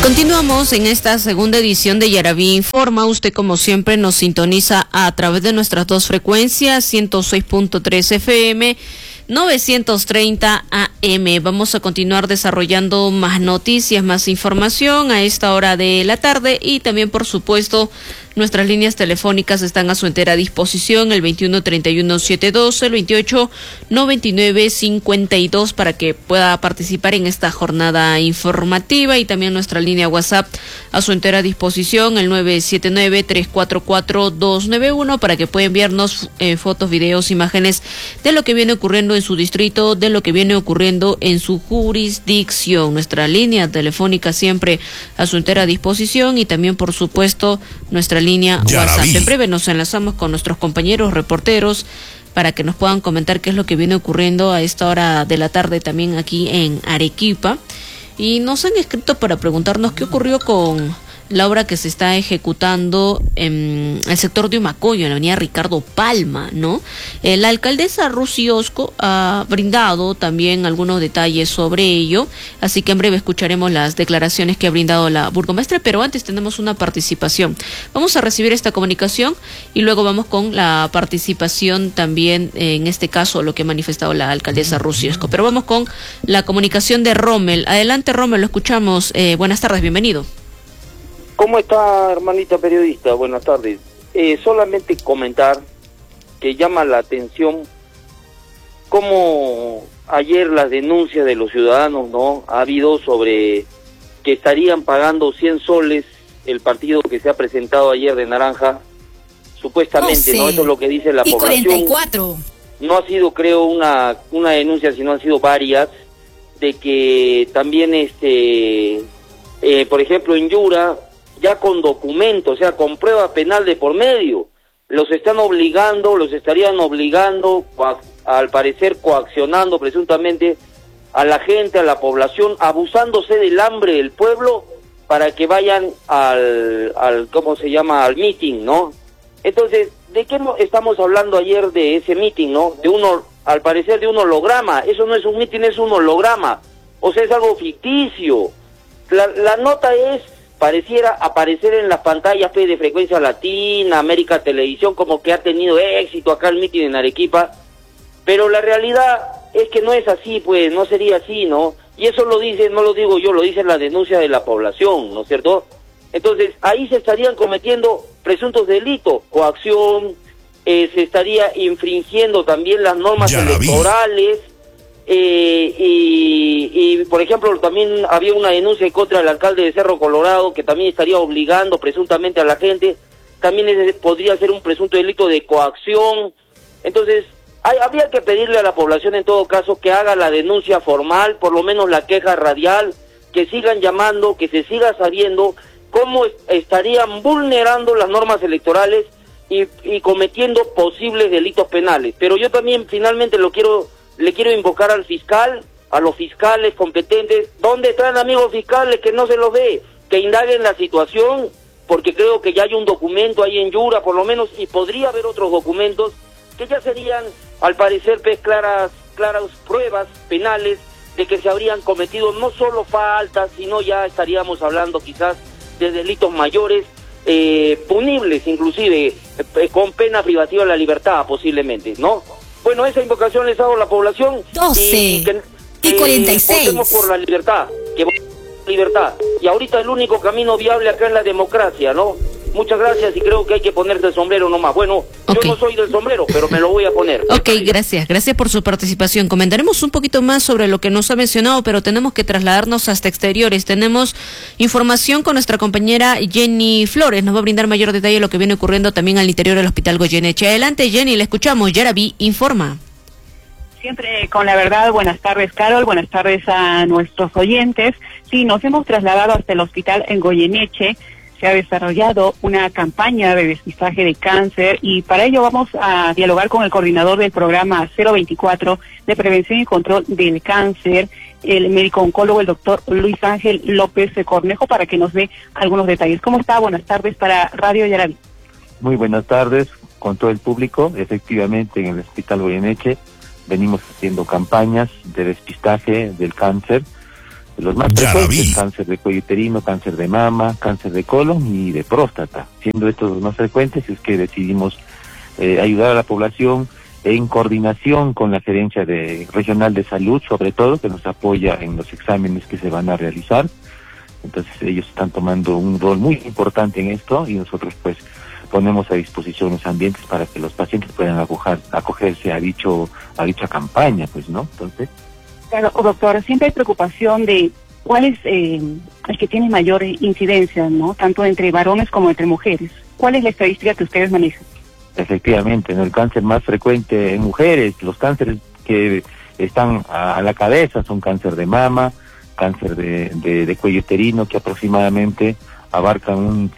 Continuamos en esta segunda edición de Yaraví Informa. Usted, como siempre, nos sintoniza a través de nuestras dos frecuencias, 106.3 FM, 930 AM. Vamos a continuar desarrollando más noticias, más información a esta hora de la tarde y también, por supuesto, nuestras líneas telefónicas están a su entera disposición, el 21-31-712, el 28-99-52, para que pueda participar en esta jornada informativa, y también nuestra línea WhatsApp a su entera disposición, el 979-344-291, para que pueda enviarnos fotos, videos, imágenes de lo que viene ocurriendo en su distrito, de lo que viene ocurriendo en su jurisdicción. Nuestra línea telefónica siempre a su entera disposición, y también, por supuesto, nuestra línea WhatsApp. En breve nos enlazamos con nuestros compañeros reporteros para que nos puedan comentar qué es lo que viene ocurriendo a esta hora de la tarde también aquí en Arequipa. Y nos han escrito para preguntarnos qué ocurrió con la obra que se está ejecutando en el sector de Humacoyo, en la avenida Ricardo Palma, ¿no? La alcaldesa Rusi Osco ha brindado también algunos detalles sobre ello, así que en breve escucharemos las declaraciones que ha brindado la burgomaestra, pero antes tenemos una participación. Vamos a recibir esta comunicación y luego vamos con la participación también, en este caso, lo que ha manifestado la alcaldesa Rusi Osco. Pero vamos con la comunicación de Rommel. Adelante, Rommel, lo escuchamos. Buenas tardes, bienvenido. ¿Cómo está, hermanita periodista? Buenas tardes. Solamente comentar que llama la atención cómo ayer las denuncias de los ciudadanos, ¿no?, ha habido sobre que estarían pagando 100 soles el partido que se ha presentado ayer de Naranja, supuestamente, ¿no? Eso es lo que dice la población. 44. No ha sido, creo, una denuncia, sino han sido varias, de que también, por ejemplo, en Yura, ya con documentos, o sea, con prueba penal de por medio, los estarían obligando, al parecer coaccionando presuntamente a la gente, a la población, abusándose del hambre del pueblo para que vayan al ¿cómo se llama?, al meeting, ¿no? Entonces, ¿de qué estamos hablando ayer de ese meeting, no? Al parecer de un holograma. Eso no es un meeting, es un holograma, o sea, es algo ficticio. La nota pareciera aparecer en las pantallas de Frecuencia Latina, América Televisión, como que ha tenido éxito acá el mitin en Arequipa, pero la realidad es que no es así, pues, no sería así, ¿no? Y eso lo dice, no lo digo yo, lo dice la denuncia de la población, ¿no es cierto? Entonces, ahí se estarían cometiendo presuntos delitos, coacción, se estaría infringiendo también las normas electorales. Y por ejemplo, también había una denuncia contra el alcalde de Cerro Colorado, que también estaría obligando presuntamente a la gente. También podría ser un presunto delito de coacción. Entonces, habría que pedirle a la población en todo caso que haga la denuncia formal, por lo menos la queja radial, que sigan llamando, que se siga sabiendo cómo estarían vulnerando las normas electorales y cometiendo posibles delitos penales. Pero yo también finalmente le quiero invocar al fiscal, a los fiscales competentes. ¿Dónde están, amigos fiscales, que no se los ve? Que indaguen la situación, porque creo que ya hay un documento ahí en Yura, por lo menos, y podría haber otros documentos que ya serían, al parecer, claras pruebas penales de que se habrían cometido no solo faltas, sino ya estaríamos hablando quizás de delitos mayores, punibles inclusive, con pena privativa de la libertad posiblemente, ¿no? Bueno, esa invocación les hago a la población. 12 y 46. Votemos por la libertad, y ahorita el único camino viable acá es la democracia, ¿no? Muchas gracias, y creo que hay que ponerse el sombrero nomás. Bueno, yo no soy del sombrero, pero me lo voy a poner. Ok, gracias por su participación. Comentaremos un poquito más sobre lo que nos ha mencionado, pero tenemos que trasladarnos hasta exteriores. Tenemos información con nuestra compañera Jenny Flores. Nos va a brindar mayor detalle de lo que viene ocurriendo también al interior del Hospital Goyeneche. Adelante, Jenny, la escuchamos. Yaraví informa. Siempre con la verdad. Buenas tardes, Carol. Buenas tardes a nuestros oyentes. Sí, nos hemos trasladado hasta el hospital en Goyeneche. Se ha desarrollado una campaña de despistaje de cáncer, y para ello vamos a dialogar con el coordinador del programa 024 de prevención y control del cáncer, el médico oncólogo, el doctor Luis Ángel López Cornejo, para que nos dé algunos detalles. ¿Cómo está? Buenas tardes para Radio Yaraví. Muy buenas tardes con todo el público. Efectivamente, en el Hospital Goyeneche venimos haciendo campañas de despistaje del cáncer. Los más frecuentes, cáncer de cuello uterino, cáncer de mama, cáncer de colon y de próstata. Siendo estos los más frecuentes, es que decidimos ayudar a la población en coordinación con la Gerencia Regional de Salud, sobre todo, que nos apoya en los exámenes que se van a realizar. Entonces ellos están tomando un rol muy importante en esto y nosotros pues ponemos a disposición los ambientes para que los pacientes puedan acogerse a dicha campaña, pues, ¿no? Entonces... Claro, doctor, siempre hay preocupación de cuál es el que tiene mayor incidencia, ¿no? Tanto entre varones como entre mujeres. ¿Cuál es la estadística que ustedes manejan? Efectivamente, ¿no? El cáncer más frecuente en mujeres, los cánceres que están a la cabeza son cáncer de mama, cáncer de cuello uterino, que aproximadamente abarcan un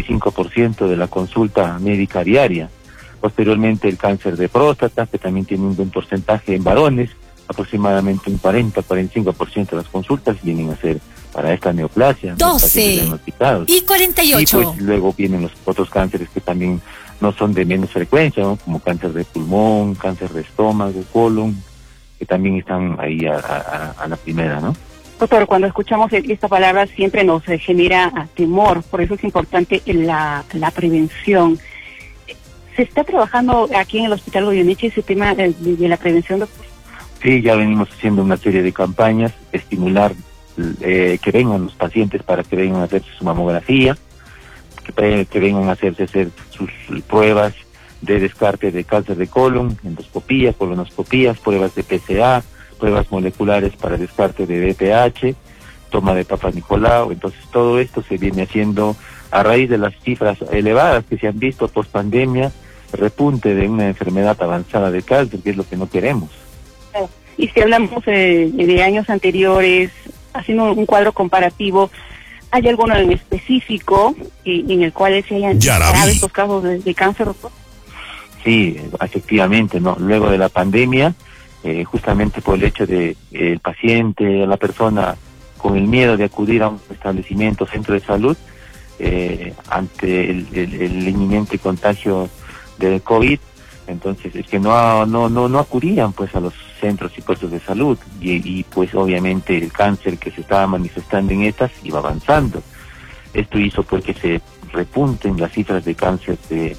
55% de la consulta médica diaria. Posteriormente el cáncer de próstata, que también tiene un buen porcentaje en varones, aproximadamente un 40-45% de las consultas vienen a ser para esta neoplasia. 12 y 48. Y pues luego vienen los otros cánceres que también no son de menos frecuencia, ¿no? Como cáncer de pulmón, cáncer de estómago, colon, que también están ahí a la primera, ¿no? Doctor, cuando escuchamos esta palabra siempre nos genera temor, por eso es importante la prevención. ¿Se está trabajando aquí en el Hospital Goyeneche ese tema de la prevención, doctor? Sí, ya venimos haciendo una serie de campañas, estimular que vengan los pacientes para que vengan a hacerse su mamografía, que vengan a hacer sus pruebas de descarte de cáncer de colon, endoscopías, colonoscopías, pruebas de PSA, pruebas moleculares para descarte de VPH, toma de Papa Nicolau. Entonces todo esto se viene haciendo a raíz de las cifras elevadas que se han visto post pandemia, repunte de una enfermedad avanzada de cáncer, que es lo que no queremos. Y si hablamos de años anteriores, haciendo un cuadro comparativo, ¿hay alguno en específico en el cual se hayan dado estos casos de cáncer, doctor? Sí, efectivamente, ¿no? Luego de la pandemia, justamente por el hecho de el paciente, la persona con el miedo de acudir a un establecimiento, centro de salud, ante el inminente contagio del COVID, entonces es que no acudían pues a los centros y puestos de salud y pues obviamente el cáncer que se estaba manifestando en estas iba avanzando. Esto hizo pues que se repunten las cifras de cáncer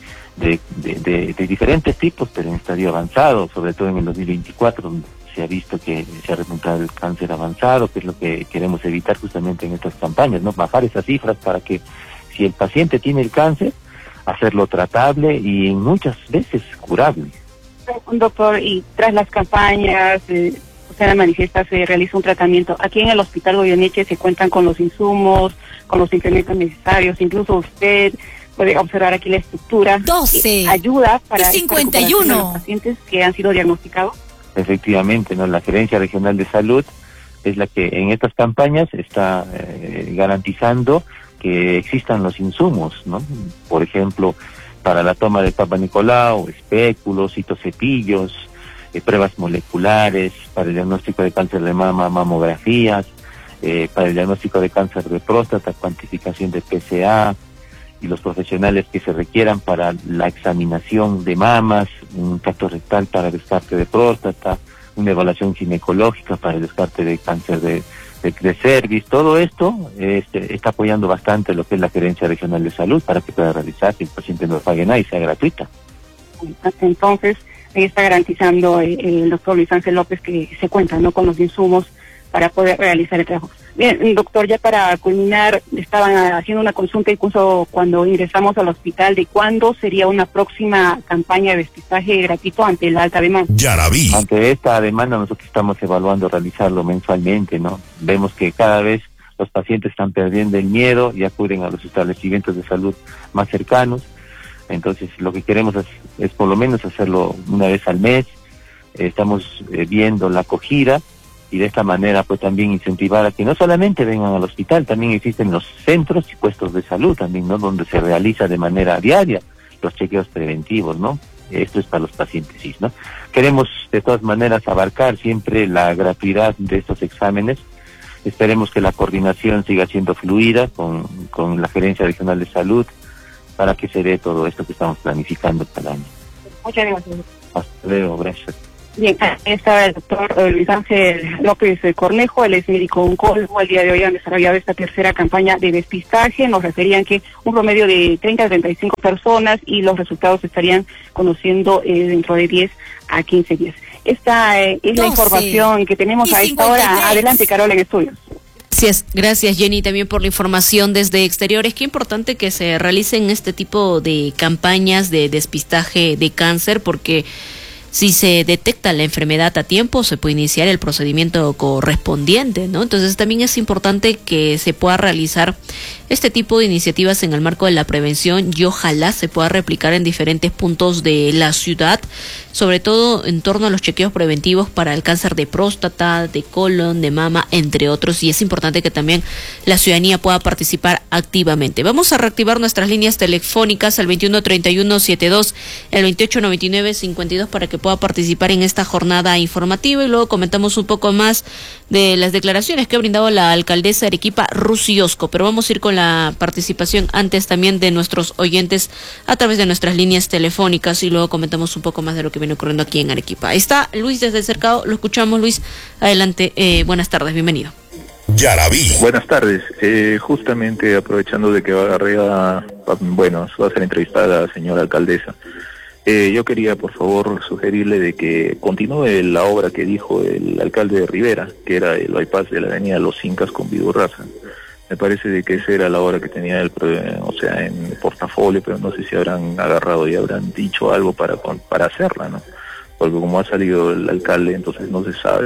de diferentes tipos, pero en estadio avanzado, sobre todo en el 2024, donde se ha visto que se ha repuntado el cáncer avanzado, que es lo que queremos evitar justamente en estas campañas, ¿no? Bajar esas cifras para que si el paciente tiene el cáncer, hacerlo tratable y muchas veces curable. Doctor, y tras las campañas, usted manifiesta, se realiza un tratamiento. Aquí en el Hospital Goyeneche se cuentan con los insumos, con los implementos necesarios, incluso usted puede observar aquí la estructura. 12 ayuda para 51 los pacientes que han sido diagnosticados. Efectivamente, ¿no? La Gerencia Regional de Salud es la que en estas campañas está garantizando que existan los insumos, ¿no? Por ejemplo, para la toma de Papa Nicolau, espéculos, citocepillos, pruebas moleculares, para el diagnóstico de cáncer de mama, mamografías, para el diagnóstico de cáncer de próstata, cuantificación de PSA, y los profesionales que se requieran para la examinación de mamas, un tacto rectal para descarte de próstata, una evaluación ginecológica para el descarte de cáncer de cervix. Todo esto está apoyando bastante lo que es la Gerencia Regional de Salud para que pueda realizarse, el paciente no pague nada y sea gratuita. Entonces, ahí está garantizando el doctor Luis Ángel López que se cuentan, ¿no?, con los insumos para poder realizar el trabajo. Bien, doctor, ya para culminar, estaban haciendo una consulta incluso cuando ingresamos al hospital de cuándo sería una próxima campaña de despistaje gratuito ante la alta demanda. Ante esta demanda nosotros estamos evaluando realizarlo mensualmente, ¿no? Vemos que cada vez los pacientes están perdiendo el miedo y acuden a los establecimientos de salud más cercanos. Entonces lo que queremos es por lo menos hacerlo una vez al mes. Estamos viendo la acogida y de esta manera pues también incentivar a que no solamente vengan al hospital, también existen los centros y puestos de salud también, ¿no?, donde se realiza de manera diaria los chequeos preventivos, ¿no? Esto es para los pacientes cis, ¿no? Queremos de todas maneras abarcar siempre la gratuidad de estos exámenes. Esperemos que la coordinación siga siendo fluida con la Gerencia Regional de Salud para que se dé todo esto que estamos planificando para el año. Muchas gracias. Hasta luego, gracias. Bien, está el doctor Luis Ángel López Cornejo, él es médico oncólogo. El día de hoy han desarrollado esta tercera campaña de despistaje. Nos referían que un promedio de 30 a 35 personas y los resultados se estarían conociendo dentro de 10 a 15 días. Esta es la información que tenemos a esta hora. Adelante, Carola, en estudios. Gracias Jenny también por la información desde exteriores. Qué importante que se realicen este tipo de campañas de despistaje de cáncer, porque si se detecta la enfermedad a tiempo, se puede iniciar el procedimiento correspondiente, ¿no? Entonces también es importante que se pueda realizar este tipo de iniciativas en el marco de la prevención y ojalá se pueda replicar en diferentes puntos de la ciudad, sobre todo en torno a los chequeos preventivos para el cáncer de próstata, de colon, de mama, entre otros, y es importante que también la ciudadanía pueda participar activamente. Vamos a reactivar nuestras líneas telefónicas al 213172, el 289952 para que pueda participar en esta jornada informativa, y luego comentamos un poco más de las declaraciones que ha brindado la alcaldesa de Arequipa, Rusi Osco, pero vamos a ir con la participación antes también de nuestros oyentes a través de nuestras líneas telefónicas, y luego comentamos un poco más de lo que viene ocurriendo aquí en Arequipa. Ahí está Luis desde el Cercado, lo escuchamos. Luis, adelante, buenas tardes, bienvenido. Yaraví. Buenas tardes, justamente aprovechando de que va a ser entrevistada la señora alcaldesa. Yo quería, por favor, sugerirle de que continúe la obra que dijo el alcalde de Rivera, que era el bypass de la avenida Los Incas con Vidurraza. Me parece de que esa era la obra que tenía en el portafolio, pero no sé si habrán agarrado y habrán dicho algo para hacerla, ¿no? Porque como ha salido el alcalde, entonces no se sabe.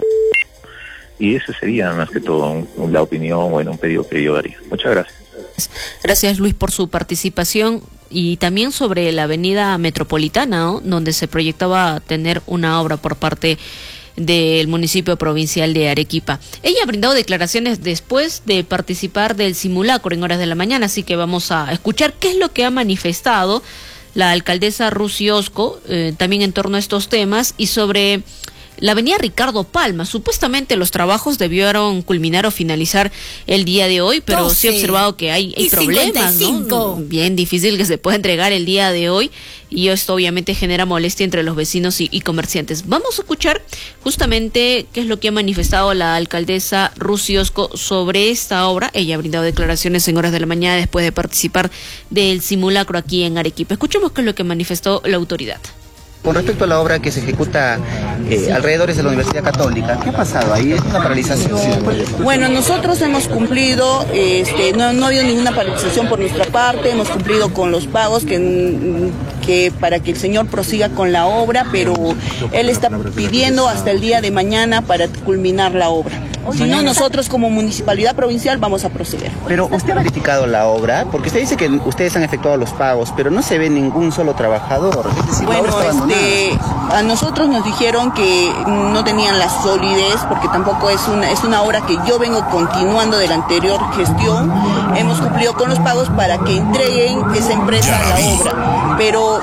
Y ese sería más que todo la opinión, un pedido que yo haría. Muchas gracias. Gracias Luis por su participación. Y también sobre la avenida Metropolitana, ¿no?, donde se proyectaba tener una obra por parte del municipio provincial de Arequipa. Ella ha brindado declaraciones después de participar del simulacro en horas de la mañana, así que vamos a escuchar qué es lo que ha manifestado la alcaldesa Rusi Osco, también en torno a estos temas, y sobre la avenida Ricardo Palma. Supuestamente los trabajos debieron culminar o finalizar el día de hoy, pero sí he observado que hay problemas, 55. ¿No? Bien difícil que se pueda entregar el día de hoy, y esto obviamente genera molestia entre los vecinos y comerciantes. Vamos a escuchar justamente qué es lo que ha manifestado la alcaldesa Rusi Osco sobre esta obra. Ella ha brindado declaraciones en horas de la mañana después de participar del simulacro aquí en Arequipa. Escuchemos qué es lo que manifestó la autoridad. Con respecto a la obra que se ejecuta alrededores de la Universidad Católica, ¿qué ha pasado ahí? ¿Es una paralización? Bueno, nosotros hemos cumplido, no ha habido ninguna paralización por nuestra parte, hemos cumplido con los pagos que para que el señor prosiga con la obra, pero él está pidiendo hasta el día de mañana para culminar la obra. Si no, nosotros como municipalidad provincial vamos a proceder. Pero usted ha verificado la obra, porque usted dice que ustedes han efectuado los pagos, pero no se ve ningún solo trabajador. Es decir, bueno, la obra está abandonada. A nosotros nos dijeron que no tenían la solidez, porque tampoco es una obra que yo vengo continuando de la anterior gestión. Hemos cumplido con los pagos para que entreguen esa empresa la obra, pero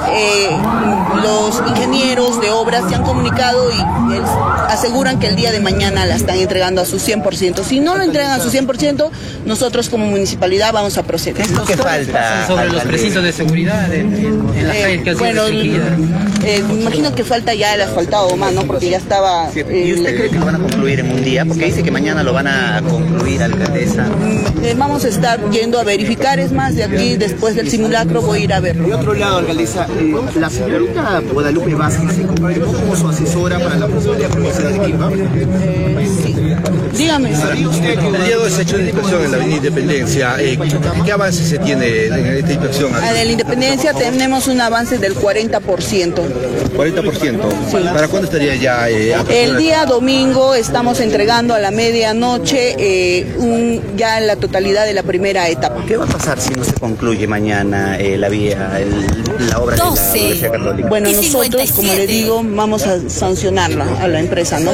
los ingenieros de obras se han comunicado y aseguran que el día de mañana la están entregando a su 100%. Si no lo entregan a su 100%, nosotros como municipalidad vamos a proceder. ¿Qué es lo que falta? Sobre los precintos de seguridad en las calles que han sido restringidas. Me imagino que falta ya el asfaltado más, ¿no? Porque ya estaba... ¿Y usted cree que lo van a concluir en un día? Porque dice que mañana lo van a concluir, alcaldesa. Vamos a estar yendo a verificar, es más, de aquí después del simulacro voy a ir a verlo. De otro lado, alcaldesa, la señorita Guadalupe Vázquez se comprometió como su asesora para la posibilidad de promoción de Arequipa. Sí. Dígame. El día de hoy se ha hecho una inspección en la avenida Independencia. ¿Qué avance se tiene en esta inspección? En la Independencia tenemos un avance del 40%. ¿40%? Sí. ¿Para cuándo estaría ya? El día domingo estamos entregando a la medianoche ya la totalidad de la primera etapa. ¿Qué va a pasar si no se concluye mañana la obra 12. De la Universidad Católica? Bueno, nosotros, como le digo, vamos a sancionarla a la empresa, ¿no?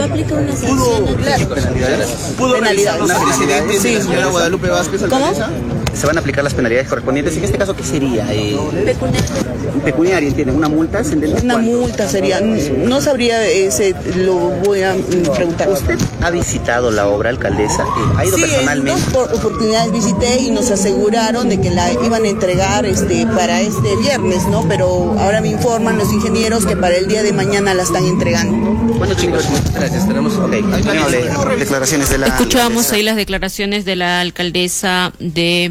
¿Pudo realizar una presidente de la señora Guadalupe Vázquez, alcaldesa? Se van a aplicar las penalidades correspondientes. En este caso, ¿qué sería? Pecuniaria, ¿entienden? ¿Una multa? Una multa sería, no sabría, lo voy a preguntar. ¿Usted ha visitado la obra, alcaldesa? ¿Ha ido personalmente? En 2 oportunidades oportunidades visité y nos aseguraron de que la iban a entregar para este viernes, ¿no? Pero ahora me informan los ingenieros que para el día de mañana la están entregando. Bueno, chicos, gracias. Tenemos declaraciones de la... Escuchábamos ahí las declaraciones de la alcaldesa de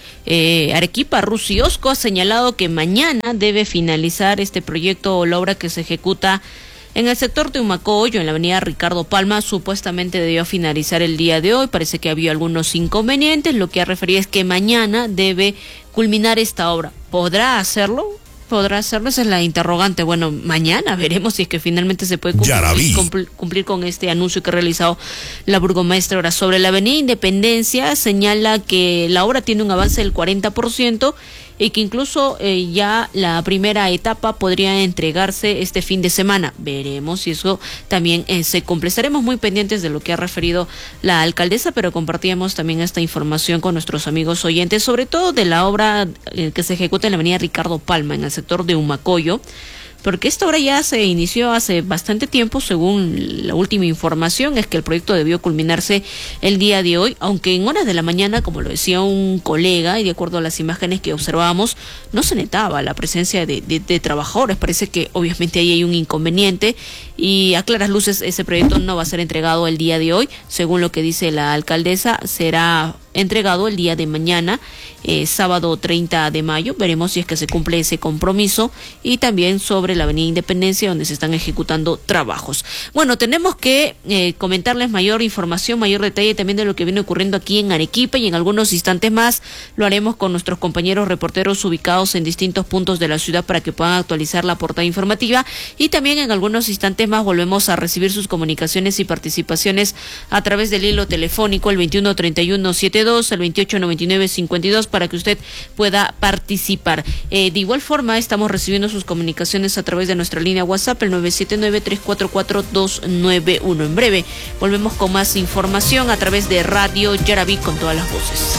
Arequipa, Rusi Osco. Ha señalado que mañana debe finalizar este proyecto o la obra que se ejecuta en el sector de Humacoyo, en la avenida Ricardo Palma. Supuestamente debió finalizar el día de hoy, parece que había algunos inconvenientes. Lo que ha referido es que mañana debe culminar esta obra. ¿Podrá hacerlo? Esa es la interrogante. Bueno, mañana veremos si es que finalmente se puede cumplir con este anuncio que ha realizado la burgomaestra. Ahora, sobre la avenida Independencia, señala que la obra tiene un avance del 40% y que incluso ya la primera etapa podría entregarse este fin de semana. Veremos si eso también se cumple. Estaremos muy pendientes de lo que ha referido la alcaldesa, pero compartíamos también esta información con nuestros amigos oyentes, sobre todo de la obra que se ejecuta en la avenida Ricardo Palma, en el sector de Humacoyo, porque esta obra ya se inició hace bastante tiempo. Según la última información, es que el proyecto debió culminarse el día de hoy, aunque en horas de la mañana, como lo decía un colega, y de acuerdo a las imágenes que observábamos, no se notaba la presencia de trabajadores. Parece que obviamente ahí hay un inconveniente, y a claras luces ese proyecto no va a ser entregado el día de hoy. Según lo que dice la alcaldesa, será entregado el día de mañana, sábado 30 de mayo. Veremos si es que se cumple ese compromiso. Y también sobre la avenida Independencia, donde se están ejecutando trabajos. Bueno, tenemos que comentarles mayor información, mayor detalle también de lo que viene ocurriendo aquí en Arequipa, y en algunos instantes más lo haremos con nuestros compañeros reporteros ubicados en distintos puntos de la ciudad para que puedan actualizar la portada informativa. Y también en algunos instantes más volvemos a recibir sus comunicaciones y participaciones a través del hilo telefónico, el 213172, el 289952, para que usted pueda participar. De igual forma, estamos recibiendo sus comunicaciones a través de nuestra línea WhatsApp, el 979-344-291. En breve volvemos con más información a través de Radio Yarabí, con todas las voces.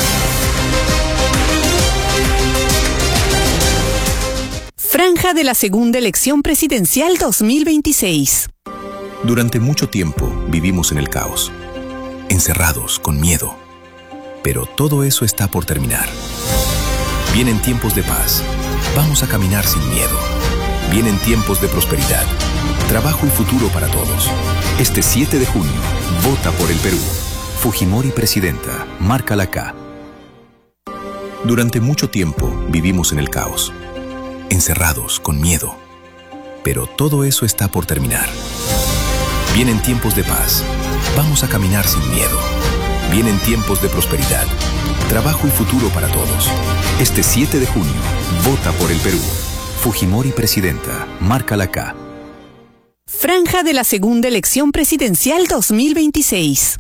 Franja de la segunda elección presidencial 2026. Durante mucho tiempo vivimos en el caos, encerrados, con miedo. Pero todo eso está por terminar. Vienen tiempos de paz. Vamos a caminar sin miedo. Vienen tiempos de prosperidad, trabajo y futuro para todos. Este 7 de junio, vota por el Perú. Fujimori presidenta, marca la K. Durante mucho tiempo vivimos en el caos, encerrados, con miedo. Pero todo eso está por terminar. Vienen tiempos de paz. Vamos a caminar sin miedo. Vienen tiempos de prosperidad, trabajo y futuro para todos. Este 7 de junio, vota por el Perú. Fujimori presidenta, marca la K. Franja de la segunda elección presidencial 2026.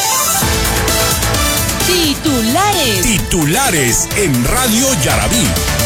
Titulares en Radio Yarabí.